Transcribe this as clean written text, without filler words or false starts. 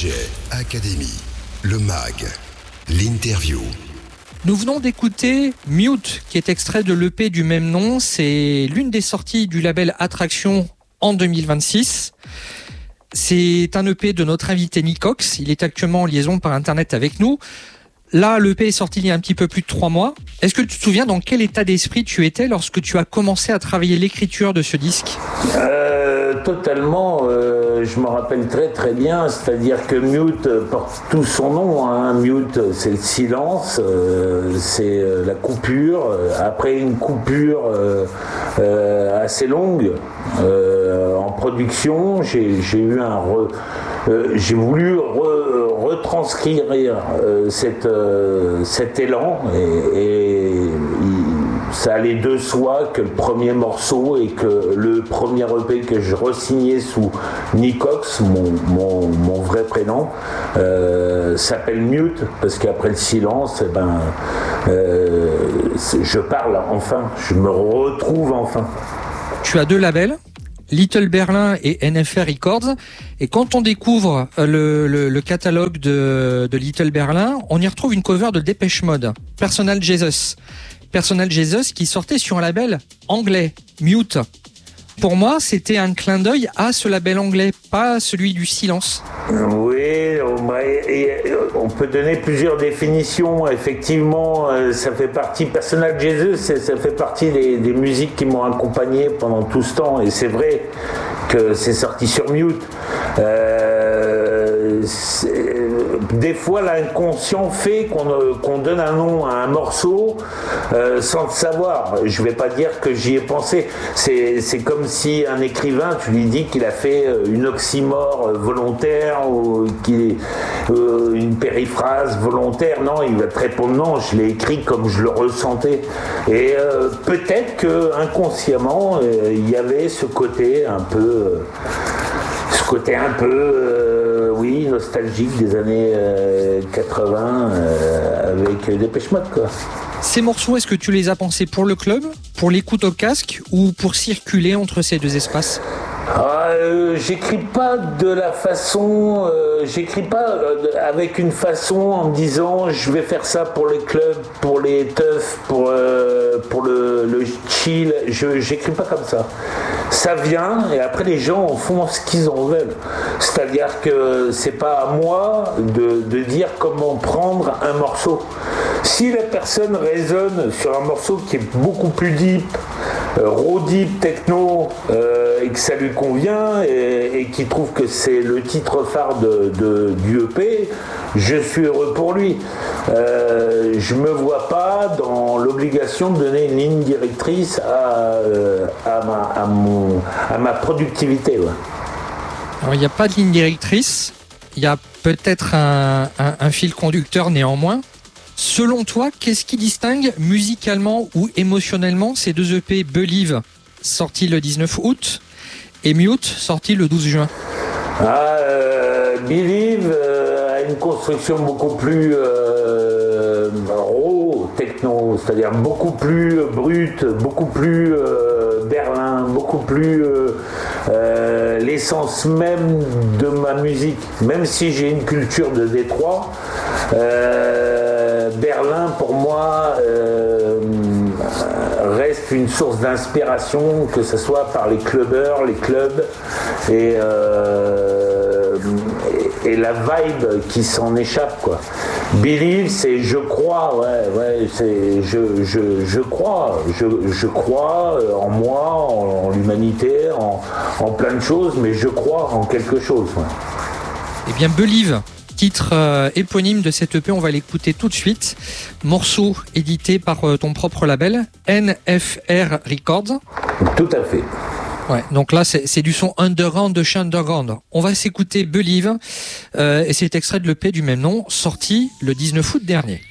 DJ Academy, le MAG, l'interview. Nous venons d'écouter Mute, qui est extrait de l'EP du même nom. C'est l'une des sorties du label Attraction en 2026. C'est un EP de notre invité Nick Cox. Il est actuellement en liaison par Internet avec nous. Là, l'EP est sorti il y a un petit peu plus de 3 mois. Est-ce que tu te souviens dans quel état d'esprit tu étais lorsque tu as commencé à travailler l'écriture de ce disque ? Totalement, je me rappelle très très bien, c'est-à-dire que Mute porte tout son nom, hein. Mute c'est le silence, c'est la coupure, après une coupure assez longue en production, j'ai voulu retranscrire cet élan et ça allait de soi que le premier morceau et que le premier EP que je re-signais sous Nick Cox, mon vrai prénom, s'appelle Mute, parce qu'après le silence, je parle enfin, je me retrouve enfin. Tu as 2 labels, Little Berlin et NFR Records, et quand on découvre le catalogue de Little Berlin, on y retrouve une cover de Depeche Mode, Personal Jesus qui sortait sur un label anglais, Mute. Pour moi, c'était un clin d'œil à ce label anglais, pas celui du silence. Oui, on peut donner plusieurs définitions. Effectivement, ça fait partie, Personal Jesus, ça fait partie des musiques qui m'ont accompagné pendant tout ce temps. Et c'est vrai que c'est sorti sur Mute. Des fois, l'inconscient fait qu'on donne un nom à un morceau sans le savoir. Je ne vais pas dire que j'y ai pensé. C'est comme si un écrivain, tu lui dis qu'il a fait une oxymore volontaire ou une périphrase volontaire. Non, il va te répondre non, je l'ai écrit comme je le ressentais. Et peut-être que inconsciemment, il y avait ce côté un peu... oui, nostalgique des années 80 avec Depeche Mode, quoi. Ces morceaux, est-ce que tu les as pensés pour le club, pour l'écoute au casque ou pour circuler entre ces 2 espaces ? J'écris pas de la façon, j'écris pas avec une façon en me disant je vais faire ça pour les clubs, pour les teufs, pour le chill. J'écris pas comme ça. Ça vient et après les gens en font ce qu'ils en veulent. C'est-à-dire que c'est pas à moi de dire comment prendre un morceau. Si la personne résonne sur un morceau qui est beaucoup plus deep, raw deep, techno, et que ça lui convient et qui trouve que c'est le titre phare du EP, je suis heureux pour lui. Je me vois pas dans l'obligation de donner une ligne directrice à ma productivité. Ouais. Alors il n'y a pas de ligne directrice, il y a peut-être un fil conducteur néanmoins. Selon toi, qu'est-ce qui distingue musicalement ou émotionnellement ces 2 EP Believe, sortis le 19 août, et Mute, sorti le 12 juin ? Believe a une construction beaucoup plus raw, techno, c'est-à-dire beaucoup plus brute, beaucoup plus Berlin, beaucoup plus l'essence même de ma musique. Même si j'ai une culture de Détroit, Berlin pour moi reste une source d'inspiration, que ce soit par les clubbers, les clubs et la vibe qui s'en échappe, quoi. Believe, c'est je crois, c'est je crois en moi, en l'humanité, en plein de choses, mais je crois en quelque chose. Ouais. Eh bien, Believe, titre éponyme de cette EP, on va l'écouter tout de suite. Morceau édité par ton propre label, NFR Records. Tout à fait. Ouais, donc là, c'est du son underground de chez underground. On va s'écouter Believe, et c'est extrait de l'EP du même nom, sorti le 19 août dernier.